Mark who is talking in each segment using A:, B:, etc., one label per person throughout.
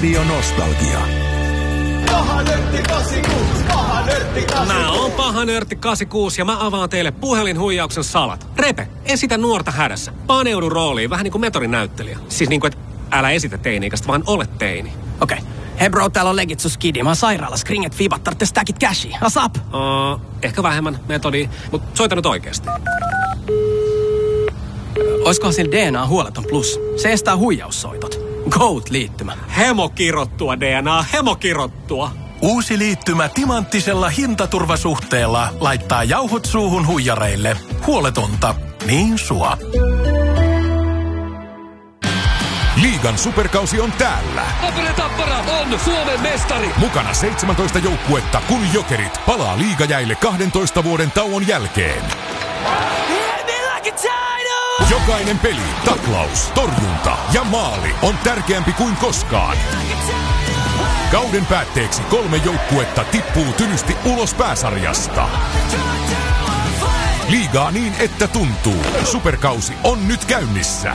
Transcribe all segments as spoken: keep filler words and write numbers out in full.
A: Radio Nostalgia.
B: Paha nörtti kahdeksankymmentäkuusi, paha nörtti kahdeksankymmentäkuusi.
C: Mä oon paha nörtti kahdeksankymmentäkuusi ja mä avaan teille puhelinhuijauksen salat. Repe, esitä nuorta hädässä. Paneudu rooliin, vähän niin kuin metorinäyttelijä. Siis niin kuin, että älä esitä teini-ikäistä, vaan ole teini.
D: Okei. Okay. Hei bro, täällä on legit sus kidi. Mä oon sairaalassa. Kringet fiibat tarvitse stackit cashia. Asap!
C: Uh, ehkä vähemmän metodia, mutta soita nyt oikeasti.
D: Oiskohan sillä D N A huoleton plus? Se estää huijaussoitot. Goat-liittymä.
C: Hemokirottua D N A, hemokirottua.
A: Uusi liittymä timanttisella hintaturvasuhteella laittaa jauhot suuhun huijareille. Huoletonta, niin sua.
E: Liigan superkausi on täällä.
F: Tapare Tappara on Suomen mestari.
E: Mukana seitsemäntoista joukkuetta, kun Jokerit palaa liigajäille kahdentoista vuoden tauon jälkeen. Jokainen peli, taklaus, torjunta ja maali on tärkeämpi kuin koskaan. Kauden päätteeksi kolme joukkuetta tippuu tylysti ulos pääsarjasta. Liigaa niin, että tuntuu. Superkausi on nyt käynnissä.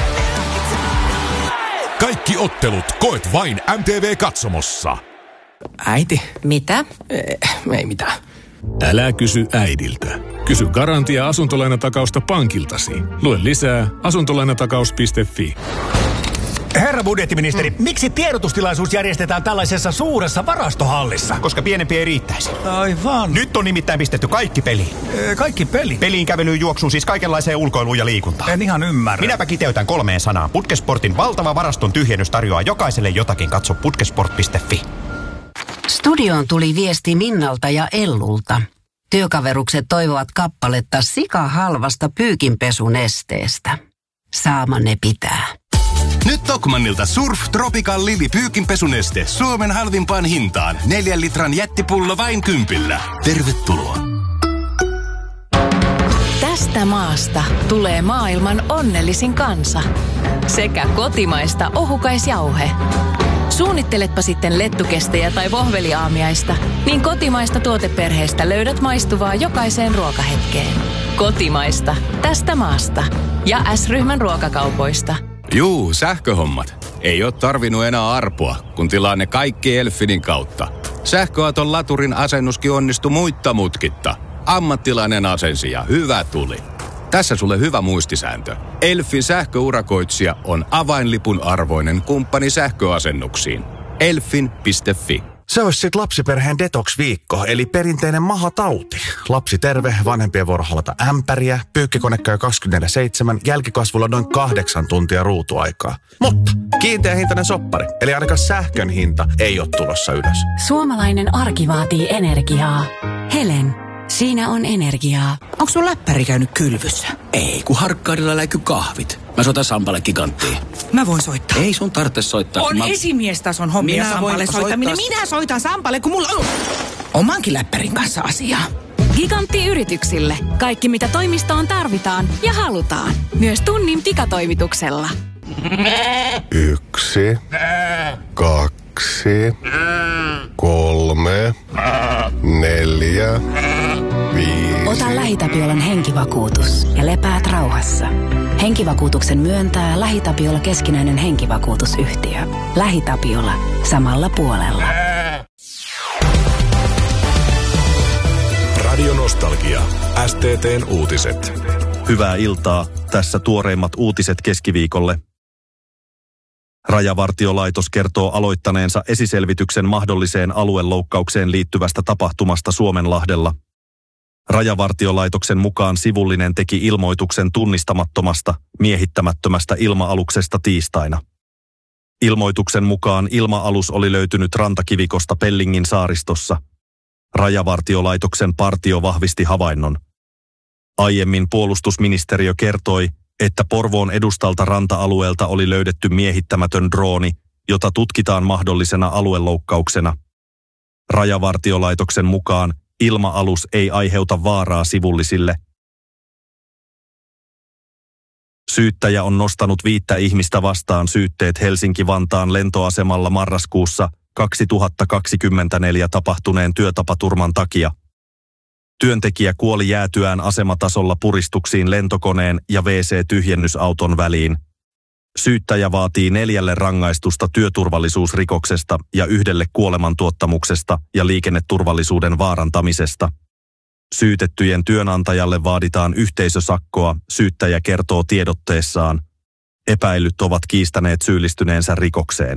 E: Kaikki ottelut koet vain M T V-katsomossa.
D: Äiti.
G: Mitä?
D: Ei, ei mitään.
H: Älä kysy äidiltä. Kysy Garantia asuntolainatakausta pankiltasi. Lue lisää asuntolainatakaus piste fi.
I: Herra budjettiministeri, mm. miksi tiedotustilaisuus järjestetään tällaisessa suuressa varastohallissa?
J: Koska pienempi ei riittäisi.
I: Aivan.
J: Nyt on nimittäin pistetty kaikki peliin.
I: Ee, kaikki peli?
J: Peliin, kävelyyn, juoksuun, siis kaikenlaiseen ulkoiluun ja liikuntaan.
I: En ihan ymmärrä.
J: Minäpä kiteytän kolmeen sanaan. Putkesportin valtava varaston tyhjennys tarjoaa jokaiselle jotakin. Katso putkesport piste fi.
G: Studioon tuli viesti Minnalta ja Ellulta. Työkaverukset toivovat kappaletta sikahalvasta pyykinpesunesteestä. Saamanne pitää.
K: Nyt Tokmannilta Surf Tropical Lily pyykinpesuneste Suomen halvimpaan hintaan. Neljän litran jättipullo vain kympillä. Tervetuloa.
L: Tästä maasta tulee maailman onnellisin kansa. Sekä kotimaista ohukaisjauhe. Suunnitteletpa sitten lettukestejä tai vohveliaamiaista, niin kotimaista tuoteperheestä löydät maistuvaa jokaiseen ruokahetkeen. Kotimaista. Tästä maasta. Ja S-ryhmän ruokakaupoista.
K: Juu, sähköhommat. Ei ole tarvinnut enää arpoa, kun tilaa ne kaikki Elfinin kautta. Sähköauton laturin asennuskin onnistui muitta mutkitta. Ammattilainen asensi ja hyvä tuli. Tässä sulle hyvä muistisääntö. Elfin sähköurakoitsija on avainlipun arvoinen kumppani sähköasennuksiin. Elfin piste fi.
M: Se olisi sit lapsiperheen detox-viikko, eli perinteinen mahatauti. Lapsi terve, vanhempien vuoro halata ämpäriä, pyykkikone käy kaksikymmentäneljä seitsemän, jälkikasvulla noin kahdeksan tuntia ruutuaikaa. Mutta kiinteä hintainen soppari, eli ainakaan sähkön hinta ei ole tulossa ylös.
N: Suomalainen arki vaatii energiaa. Helen, siinä on energiaa.
O: Onko sun läppäri käynyt kylvyssä? Ei, kun Harkkaudella läiky kahvit. Mä soitan Sampalle giganttiin.
N: Mä voin soittaa.
O: Ei sun tarvitse soittaa.
N: On
O: mä...
N: esimiestason hommia Sampalle soittaminen.
O: Soittaa...
N: Minä soitan Sampalle, kun mulla on omankin läppärin kanssa asiaa.
L: Gigantti yrityksille. Kaikki mitä toimistoon tarvitaan ja halutaan. Myös tunnin pikatoimituksella.
P: Yksi. Kaksi. Kolme. Neljä. Viisi.
N: Ota LähiTapiolan henkivakuutus ja lepäät rauhassa. Henkivakuutuksen myöntää LähiTapiola keskinäinen henkivakuutusyhtiö. LähiTapiola. Samalla puolella.
A: Radio Nostalgia. S T T:n uutiset.
Q: Hyvää iltaa. Tässä tuoreimmat uutiset keskiviikolle. Rajavartiolaitos kertoo aloittaneensa esiselvityksen mahdolliseen alueloukkaukseen liittyvästä tapahtumasta Suomenlahdella. Rajavartiolaitoksen mukaan sivullinen teki ilmoituksen tunnistamattomasta, miehittämättömästä ilma-aluksesta tiistaina. Ilmoituksen mukaan ilma-alus oli löytynyt rantakivikosta Pellingin saaristossa. Rajavartiolaitoksen partio vahvisti havainnon. Aiemmin puolustusministeriö kertoi, että Porvoon edustalta ranta-alueelta oli löydetty miehittämätön drooni, jota tutkitaan mahdollisena alueloukkauksena. Rajavartiolaitoksen mukaan ilma-alus ei aiheuta vaaraa sivullisille. Syyttäjä on nostanut viittä ihmistä vastaan syytteet Helsinki-Vantaan lentoasemalla marraskuussa kaksituhattakaksikymmentäneljä tapahtuneen työtapaturman takia. Työntekijä kuoli jäätyään asematasolla puristuksiin lentokoneen ja W C-tyhjennysauton väliin. Syyttäjä vaatii neljälle rangaistusta työturvallisuusrikoksesta ja yhdelle kuolemantuottamuksesta ja liikenneturvallisuuden vaarantamisesta. Syytettyjen työnantajalle vaaditaan yhteisösakkoa, syyttäjä kertoo tiedotteessaan. Epäillyt ovat kiistäneet syyllistyneensä rikokseen.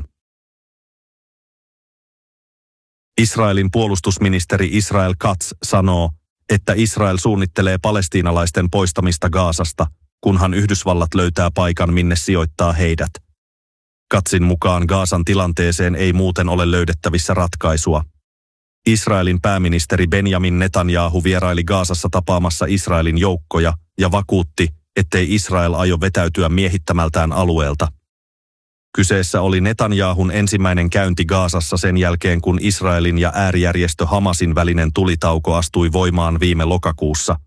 Q: Israelin puolustusministeri Israel Katz sanoo, että Israel suunnittelee palestiinalaisten poistamista Gazasta, kunhan Yhdysvallat löytää paikan, minne sijoittaa heidät. Katzin mukaan Gazan tilanteeseen ei muuten ole löydettävissä ratkaisua. Israelin pääministeri Benjamin Netanyahu vieraili Gazassa tapaamassa Israelin joukkoja ja vakuutti, ettei Israel aio vetäytyä miehittämältään alueelta. Kyseessä oli Netanyahun ensimmäinen käynti Gazassa sen jälkeen, kun Israelin ja äärijärjestö Hamasin välinen tulitauko astui voimaan viime lokakuussa.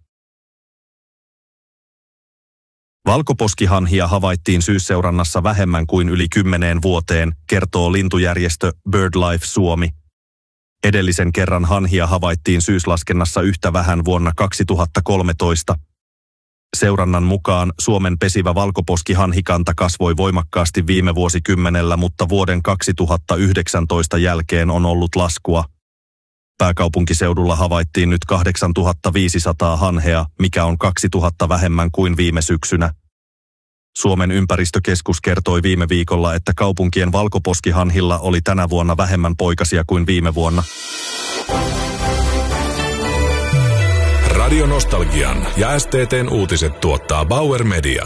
Q: Valkoposkihanhia havaittiin syysseurannassa vähemmän kuin yli kymmeneen vuoteen, kertoo lintujärjestö BirdLife Suomi. Edellisen kerran hanhia havaittiin syyslaskennassa yhtä vähän vuonna kaksituhattakolmetoista. Seurannan mukaan Suomen pesivä valkoposkihanhikanta kasvoi voimakkaasti viime vuosikymmenellä, mutta vuoden kaksituhattayhdeksäntoista jälkeen on ollut laskua. Pääkaupunkiseudulla havaittiin nyt kahdeksantuhattaviisisataa hanhea, mikä on kaksituhatta vähemmän kuin viime syksynä. Suomen ympäristökeskus kertoi viime viikolla, että kaupunkien valkoposkihanhilla oli tänä vuonna vähemmän poikasia kuin viime vuonna.
A: Radio Nostalgian ja S T T:n uutiset tuottaa Bauer Media.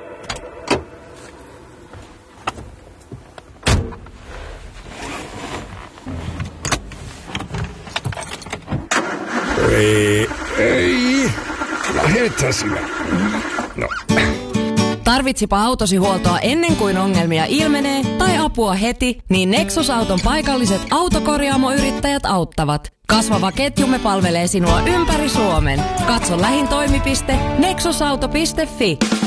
P: Ei, ei. Lähetään sinä. No.
R: Tarvitsipa autosi huoltoa ennen kuin ongelmia ilmenee tai apua heti, niin Nexus-auton paikalliset autokorjaamoyrittäjät auttavat. Kasvava ketjumme palvelee sinua ympäri Suomen. Katso lähin toimipiste nexusauto piste fi.